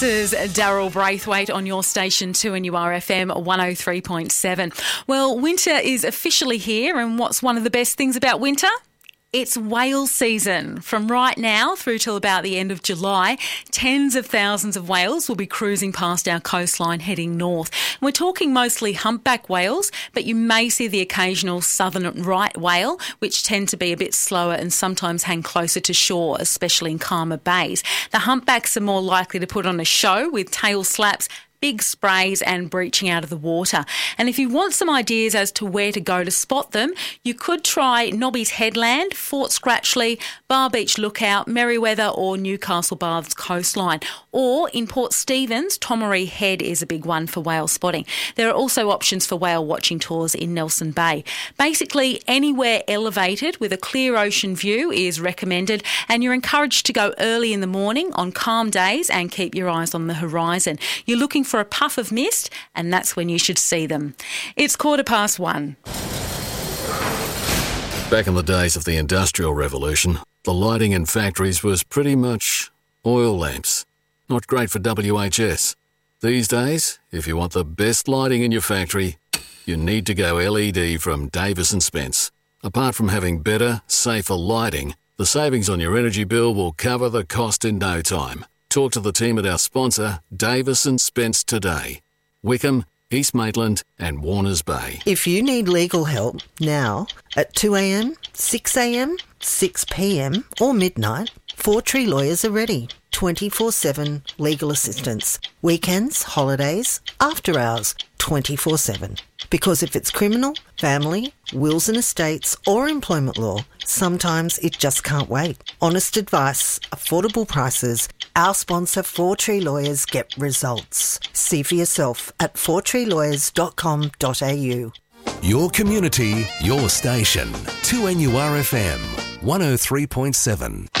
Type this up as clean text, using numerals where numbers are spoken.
This is Daryl Braithwaite on your station 2NURFM 103.7. Well, winter is officially here, and what's one of the best things about winter? It's whale season. From right now through till about the end of July, tens of thousands of whales will be cruising past our coastline heading north. We're talking mostly humpback whales, but you may see the occasional southern right whale, which tend to be a bit slower and sometimes hang closer to shore, especially in calmer bays. The humpbacks are more likely to put on a show with tail slaps, big sprays and breaching out of the water. And if you want some ideas as to where to go to spot them, you could try Nobby's Headland, Fort Scratchley, Bar Beach Lookout, Merriweather or Newcastle Baths coastline. Or in Port Stephens, Tomaree Head is a big one for whale spotting. There are also options for whale watching tours in Nelson Bay. Basically, anywhere elevated with a clear ocean view is recommended, and you're encouraged to go early in the morning on calm days and keep your eyes on the horizon. You're looking for a puff of mist, and that's when you should see them. It's 1:15. Back in the days of the Industrial Revolution, the lighting in factories was pretty much oil lamps. Not great for WHS. These days, if you want the best lighting in your factory, you need to go LED from Davis & Spence. Apart from having better, safer lighting, the savings on your energy bill will cover the cost in no time. Talk to the team at our sponsor, Davis & Spence today. Wickham, East Maitland and Warners Bay. If you need legal help now at 2am, 6am, 6pm or midnight, Four Tree Lawyers are ready. 24/7 legal assistance. Weekends, holidays, after hours, 24/7. Because if it's criminal, family, wills and estates or employment law, sometimes it just can't wait. Honest advice, affordable prices. Our sponsor, Four Tree Lawyers, get results. See for yourself at fourtreelawyers.com.au. Your community, your station. 2NURFM 103.7.